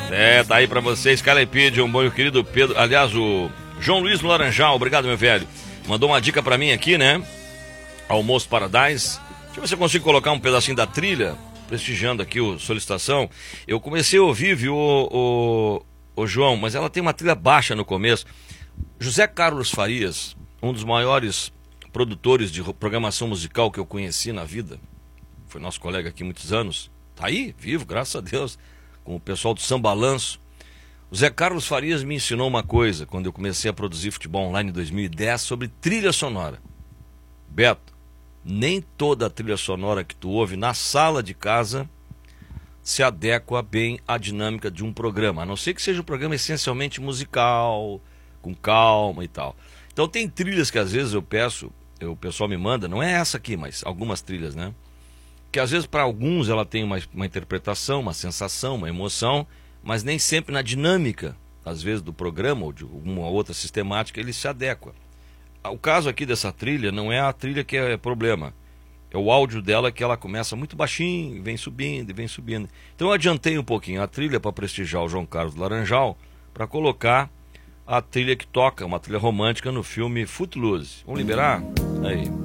Tá aí pra vocês, Calepide, um bom querido Pedro, aliás, o João Luiz no Laranjal, obrigado, meu velho. Mandou uma dica pra mim aqui, né? Almoço Paradise. Deixa eu ver se eu consigo colocar um pedacinho da trilha, prestigiando aqui o solicitação. Eu comecei a ouvir, viu, o João, mas ela tem uma trilha baixa no começo. José Carlos Farias, um dos maiores produtores de programação musical que eu conheci na vida, foi nosso colega aqui há muitos anos, tá aí, vivo, graças a Deus, com o pessoal do Sambalanço. O Zé Carlos Farias me ensinou uma coisa, quando eu comecei a produzir futebol online em 2010, sobre trilha sonora. Beto, nem toda a trilha sonora que tu ouve na sala de casa se adequa bem à dinâmica de um programa, a não ser que seja um programa essencialmente musical, com calma e tal. Então tem trilhas que às vezes eu peço, o pessoal me manda, não é essa aqui, mas algumas trilhas, né? Que às vezes para alguns ela tem uma interpretação, uma sensação, uma emoção, mas nem sempre na dinâmica, às vezes do programa ou de alguma outra sistemática, ele se adequa. O caso aqui dessa trilha não é a trilha que é problema, é o áudio dela, que ela começa muito baixinho, e vem subindo e vem subindo. Então eu adiantei um pouquinho a trilha para prestigiar o João Carlos Laranjal, para colocar a trilha que toca, uma trilha romântica no filme Footloose. Vamos liberar? Aí.